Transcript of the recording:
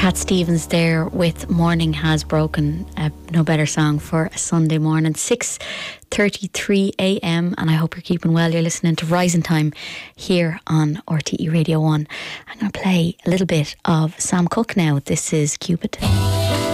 Cat Stevens there with Morning Has Broken. No better song for a Sunday morning. 6:33 a.m. and I hope you're keeping well. You're listening to Rising Time here on RTE Radio 1. I'm going to play a little bit of Sam Cooke now. This is Cupid.